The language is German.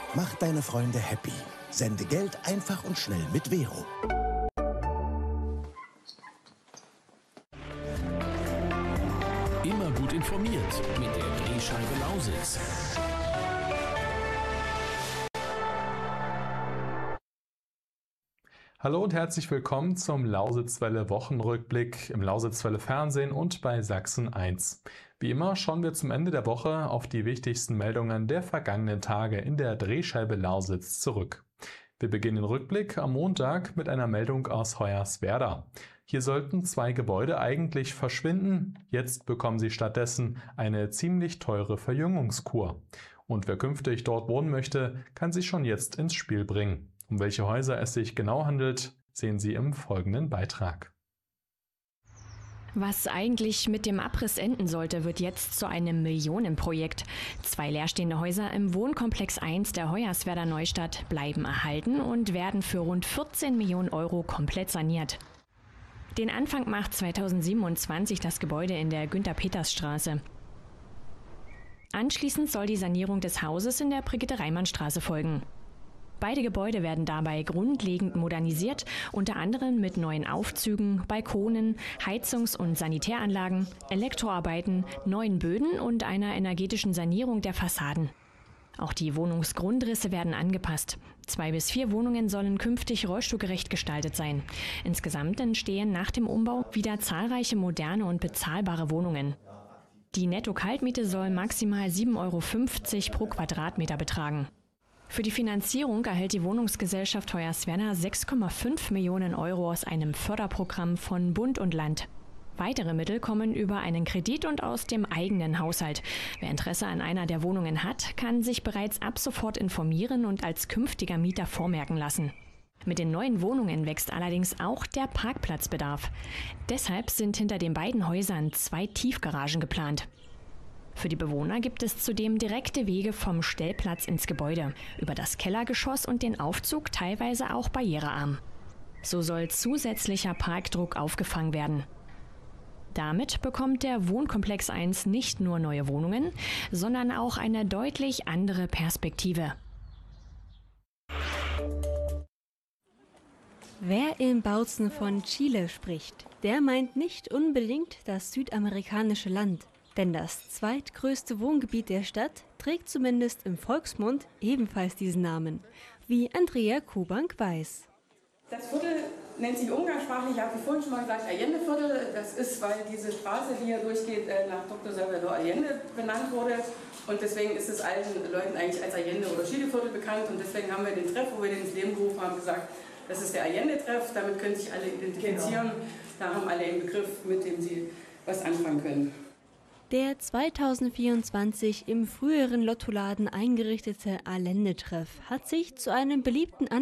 Mach deine Freunde happy. Sende Geld einfach und schnell mit Vero. Immer gut informiert mit der Drehscheibe Lausitz. Hallo und herzlich willkommen zum Lausitzwelle Wochenrückblick im Lausitzwelle Fernsehen und bei Sachsen 1. Wie immer schauen wir zum Ende der Woche auf die wichtigsten Meldungen der vergangenen Tage in der Drehscheibe Lausitz zurück. Wir beginnen den Rückblick am Montag mit einer Meldung aus Hoyerswerda. Hier sollten 2 Gebäude eigentlich verschwinden, jetzt bekommen sie stattdessen eine ziemlich teure Verjüngungskur. Und wer künftig dort wohnen möchte, kann sich schon jetzt ins Spiel bringen. Um welche Häuser es sich genau handelt, sehen Sie im folgenden Beitrag. Was eigentlich mit dem Abriss enden sollte, wird jetzt zu einem Millionenprojekt. 2 leerstehende Häuser im Wohnkomplex 1 der Hoyerswerda Neustadt bleiben erhalten und werden für rund 14 Millionen Euro komplett saniert. Den Anfang macht 2027 das Gebäude in der Günther-Peters-Straße. Anschließend soll die Sanierung des Hauses in der Brigitte-Reimann-Straße folgen. Beide Gebäude werden dabei grundlegend modernisiert, unter anderem mit neuen Aufzügen, Balkonen, Heizungs- und Sanitäranlagen, Elektroarbeiten, neuen Böden und einer energetischen Sanierung der Fassaden. Auch die Wohnungsgrundrisse werden angepasst. 2 bis 4 Wohnungen sollen künftig rollstuhlgerecht gestaltet sein. Insgesamt entstehen nach dem Umbau wieder zahlreiche moderne und bezahlbare Wohnungen. Die Netto-Kaltmiete soll maximal 7,50 € pro Quadratmeter betragen. Für die Finanzierung erhält die Wohnungsgesellschaft Hoyerswerda 6,5 Millionen Euro aus einem Förderprogramm von Bund und Land. Weitere Mittel kommen über einen Kredit und aus dem eigenen Haushalt. Wer Interesse an einer der Wohnungen hat, kann sich bereits ab sofort informieren und als künftiger Mieter vormerken lassen. Mit den neuen Wohnungen wächst allerdings auch der Parkplatzbedarf. Deshalb sind hinter den beiden Häusern 2 Tiefgaragen geplant. Für die Bewohner gibt es zudem direkte Wege vom Stellplatz ins Gebäude, über das Kellergeschoss und den Aufzug teilweise auch barrierearm. So soll zusätzlicher Parkdruck aufgefangen werden. Damit bekommt der Wohnkomplex 1 nicht nur neue Wohnungen, sondern auch eine deutlich andere Perspektive. Wer in Bautzen von Chile spricht, der meint nicht unbedingt das südamerikanische Land. Denn das zweitgrößte Wohngebiet der Stadt trägt zumindest im Volksmund ebenfalls diesen Namen, wie Andrea Kubank weiß. Das Viertel nennt sich umgangssprachlich, ich habe vorhin schon mal gesagt, Allende-Viertel. Das ist, weil diese Straße, die hier durchgeht, nach Dr. Salvador Allende benannt wurde. Und deswegen ist es allen Leuten eigentlich als Allende- oder Chile-Viertel bekannt. Und deswegen haben wir den Treff, wo wir den ins Leben gerufen haben, gesagt, das ist der Allende-Treff. Damit können sich alle identifizieren. Genau. Da haben alle einen Begriff, mit dem sie was anfangen können. Der 2024 im früheren Lottoladen eingerichtete Allende-Treff hat sich zu einem beliebten